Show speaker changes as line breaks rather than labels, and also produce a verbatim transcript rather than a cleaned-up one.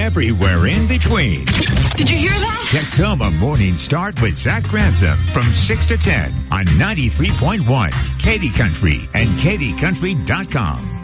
everywhere in between.
Did you hear that?
Texoma Morning Start with Zach Grantham from six to ten on ninety-three point one Katy Country and Katy Country dot com.